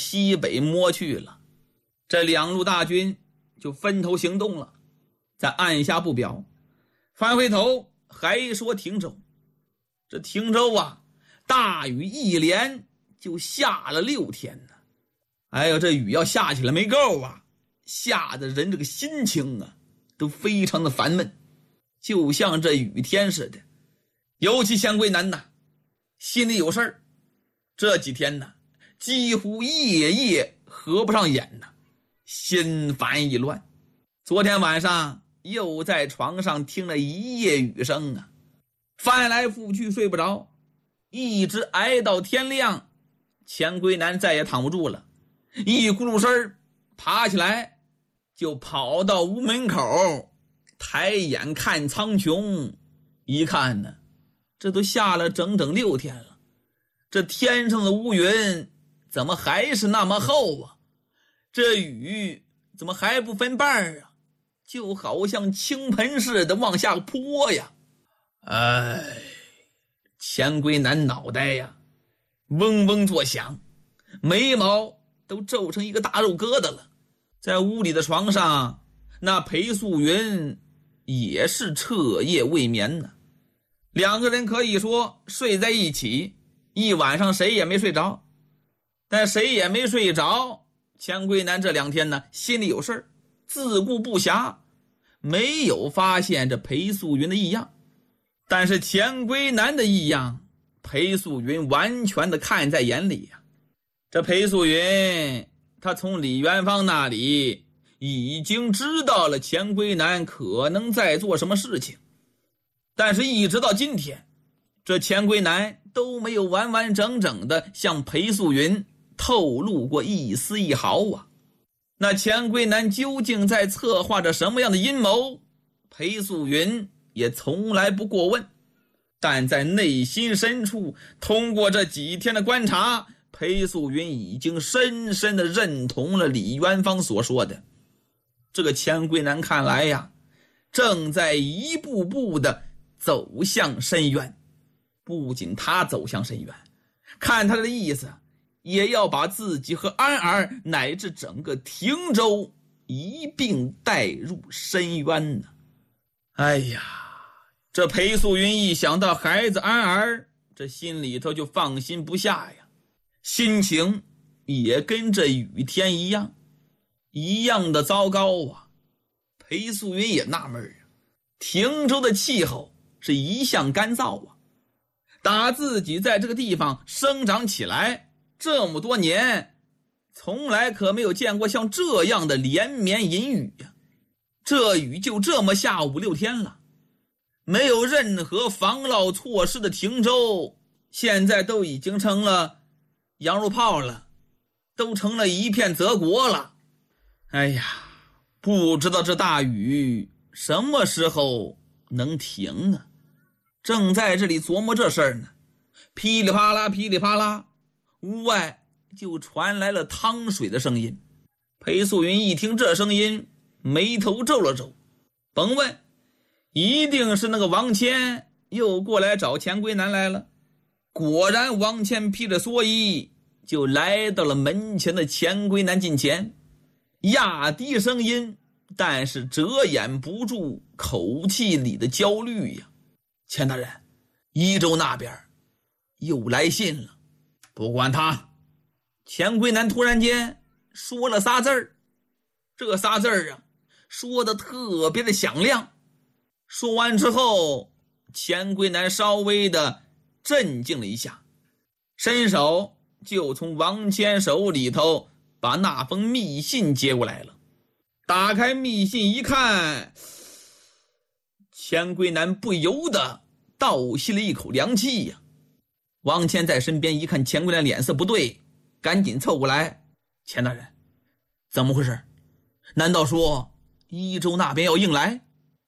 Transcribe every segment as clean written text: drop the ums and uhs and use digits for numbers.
西北摸去了。这两路大军就分头行动了，在按下不表，翻回头还说停州。这停州啊，大雨一连就下了6天呢。哎呦，这雨要下起来没够啊，下的人这个心情啊都非常的烦闷，就像这雨天似的。尤其钱龟南呐，心里有事儿，这几天呢几乎夜夜合不上眼呢，心烦意乱。昨天晚上又在床上听了一夜雨声啊，翻来覆去睡不着，一直挨到天亮。钱龟南再也躺不住了，一咕噜声爬起来就跑到屋门口，抬眼看苍穹。一看呢，这都下了整整6天了，这天上的乌云怎么还是那么厚啊？这雨怎么还不分瓣啊？就好像倾盆似的往下泼呀！哎，钱龟南脑袋呀嗡嗡作响，眉毛都皱成一个大肉疙瘩了。在屋里的床上，那裴素云也是彻夜未眠呢。2个人可以说睡在一起，一晚上谁也没睡着。但谁也没睡着，钱龟南这2天呢心里有事儿，自顾不暇，没有发现这裴素云的异样。但是钱龟南的异样，裴素云完全的看在眼里呀。这裴素云他从李元芳那里已经知道了钱龟南可能在做什么事情，但是一直到今天，这钱龟南都没有完完整整的向裴素云透露过一丝一毫啊。那钱龟南究竟在策划着什么样的阴谋，裴素云也从来不过问。但在内心深处，通过这几天的观察，裴素云已经深深的认同了李元芳所说的，这个钱龟南看来呀，正在一步步的走向深渊。不仅他走向深渊，看他的意思，也要把自己和安儿乃至整个汀州一并带入深渊呢。哎呀，这裴素云一想到孩子安儿，这心里头就放心不下呀，心情也跟这雨天一样的糟糕啊。裴素云也纳闷啊，汀州的气候是一向干燥啊，打自己在这个地方生长起来这么多年，从来可没有见过像这样的连绵阴雨呀。这雨就这么下5-6天了，没有任何防涝措施的汀州，现在都已经成了羊肉泡了，都成了一片泽国了。哎呀，不知道这大雨什么时候能停啊？正在这里琢磨这事儿呢，噼里啪啦噼里啪啦，屋外就传来了汤水的声音。裴素云一听这声音，眉头皱了皱，甭问，一定是那个王谦又过来找钱龟南来了。果然王谦披着蓑衣就来到了门前的钱龟南近前，压低声音，但是遮掩不住口气里的焦虑呀。钱大人，宜州那边又来信了。不管他，钱龟南突然间说了仨字儿，这仨字儿啊说的特别的响亮。说完之后，钱龟南稍微的镇静了一下，伸手就从王谦手里头把那封密信接过来了。打开密信一看，钱龟南不由得倒吸了一口凉气呀。王谦在身边一看钱龟南脸色不对，赶紧凑过来，钱大人，怎么回事？难道说宜州那边要硬来？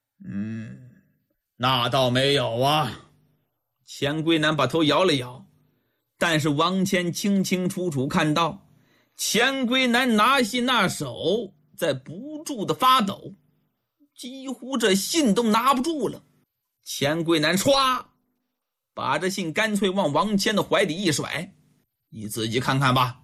那倒没有啊。钱龟南把头摇了摇，但是王谦清清楚楚看到钱龟南拿信那手在不住的发抖，几乎这信都拿不住了。钱龟南唰把这信干脆往王谦的怀里一甩，你自己看看吧，